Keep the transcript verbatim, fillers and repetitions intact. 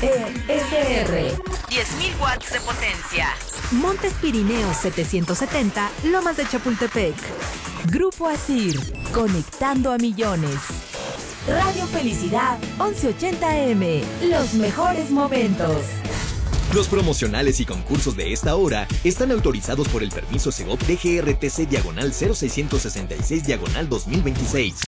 E S R. diez mil watts de potencia. Montes Pirineos setecientos setenta, Lomas de Chapultepec. Grupo Asir, conectando a millones. Radio Felicidad, once ochenta M. Los mejores momentos. Los promocionales y concursos de esta hora están autorizados por el permiso Segov D G R T C diagonal cero seiscientos sesenta y seis diagonal dos mil veintiséis.